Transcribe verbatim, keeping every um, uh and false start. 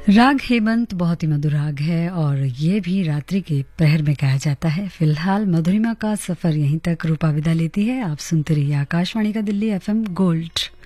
राग हेमंत बहुत ही मधुर राग है और ये भी रात्रि के पहर में गाया जाता है। फिलहाल मधुरिमा का सफर यहीं तक रूपा विदा लेती है। आप सुनते रहिए आकाशवाणी का दिल्ली एफएम गोल्ड।